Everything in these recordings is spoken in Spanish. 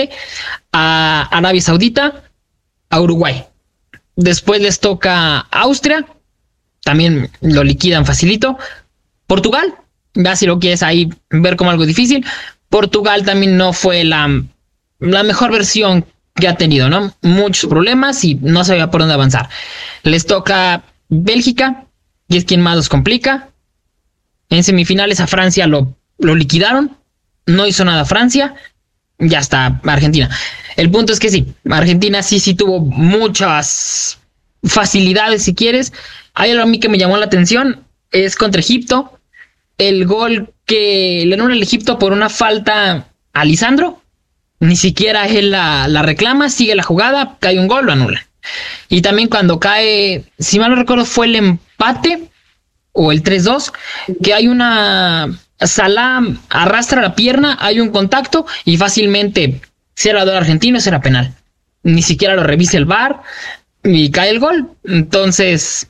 fácilmente a Arabia Saudita, a Uruguay. Después les toca Austria, también lo liquidan facilito. Portugal, ya si lo quieres ahí ver como algo difícil. Portugal también no fue la mejor versión que ha tenido, ¿no? Muchos problemas y no sabía por dónde avanzar. Les toca Bélgica, y es quien más los complica. En semifinales a Francia lo liquidaron. No hizo nada Francia. Ya está Argentina. El punto es que sí, Argentina sí tuvo muchas facilidades, si quieres. Hay algo a mí que me llamó la atención, es contra Egipto. El gol que le anula el Egipto por una falta a Lisandro, ni siquiera él la reclama, sigue la jugada, cae un gol, lo anula. Y también cuando cae, si mal no recuerdo, fue el empate o el 3-2, que hay una... Salah arrastra la pierna, hay un contacto y fácilmente, si era gol argentino, ese era penal. Ni siquiera lo revisa el VAR y cae el gol. Entonces,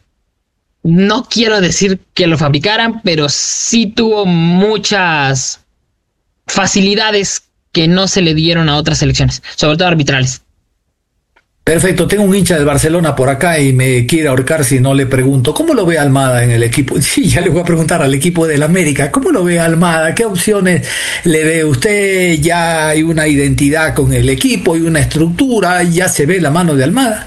no quiero decir que lo fabricaran, pero sí tuvo muchas facilidades que no se le dieron a otras selecciones, sobre todo arbitrales. Perfecto, tengo un hincha del Barcelona por acá y me quiere ahorcar si no le pregunto. ¿Cómo lo ve Almada en el equipo? Sí, ya le voy a preguntar al equipo del América. ¿Cómo lo ve Almada? ¿Qué opciones le ve usted? Ya hay una identidad con el equipo y una estructura. ¿Ya se ve la mano de Almada?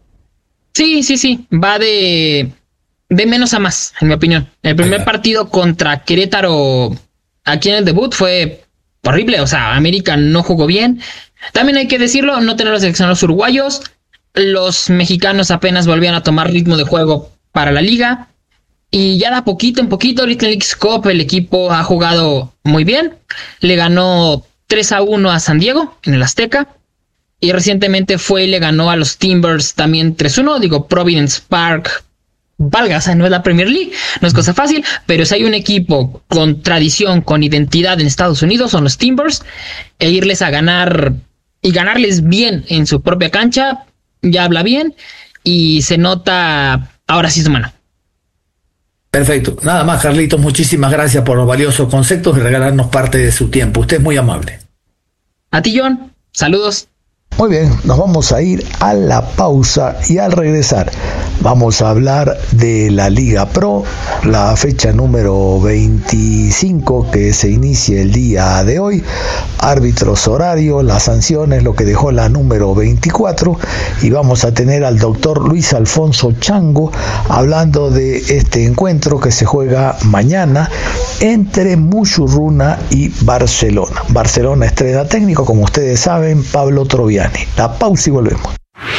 Sí. Va de menos a más, en mi opinión. El primer partido contra Querétaro aquí en el debut fue horrible. O sea, América no jugó bien. También hay que decirlo, no tener los seleccionados uruguayos. Los mexicanos apenas volvían a tomar ritmo de juego para la liga. Y ya de poquito en poquito, Little Leagues Cup, el equipo ha jugado muy bien. Le ganó 3-1 a San Diego en el Azteca. Y recientemente fue y le ganó a los Timbers también 3-1. Digo, Providence Park, valga, o sea, no es la Premier League, no es cosa fácil, pero si hay un equipo con tradición, con identidad en Estados Unidos, son los Timbers. E irles a ganar y ganarles bien en su propia cancha, ya habla bien y se nota ahora sí su mano. Perfecto. Nada más, Carlitos, muchísimas gracias por los valiosos conceptos y regalarnos parte de su tiempo. Usted es muy amable. A ti, John. Saludos. Muy bien, nos vamos a ir a la pausa y al regresar vamos a hablar de la Liga Pro, la fecha número 25 que se inicia el día de hoy, árbitros, horario, las sanciones, lo que dejó la número 24 y vamos a tener al doctor Luis Alfonso Chango hablando de este encuentro que se juega mañana entre Mushurruna y Barcelona. Barcelona estrena técnico, como ustedes saben, Pablo Troviani. La pausa y volvemos.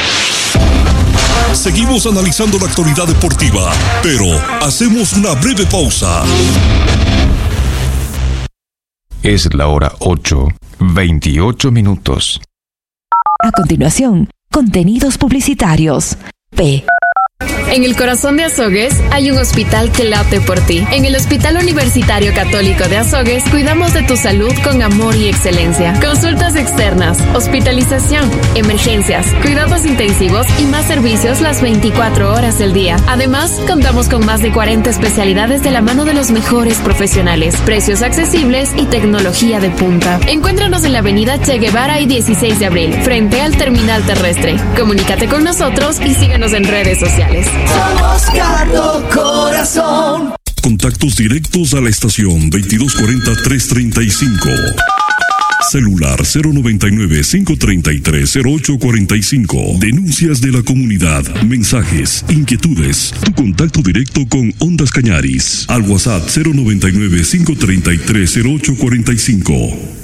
Seguimos analizando la actualidad deportiva, pero hacemos una breve pausa. Es la hora 8:28. A continuación, contenidos publicitarios. P. En el corazón de Azogues hay un hospital que late por ti. En el Hospital Universitario Católico de Azogues cuidamos de tu salud con amor y excelencia. Consultas externas, hospitalización, emergencias, cuidados intensivos y más servicios las 24 horas del día. Además, contamos con más de 40 especialidades de la mano de los mejores profesionales, precios accesibles y tecnología de punta. Encuéntranos en la avenida Che Guevara y 16 de abril, frente al terminal terrestre. Comunícate con nosotros y síguenos en redes sociales. Somos Cardo Corazón. Contactos directos a la estación 2240-335. Celular 099-533-0845. Denuncias de la comunidad, mensajes, inquietudes. Tu contacto directo con Ondas Cañaris. Al WhatsApp 099-533-0845.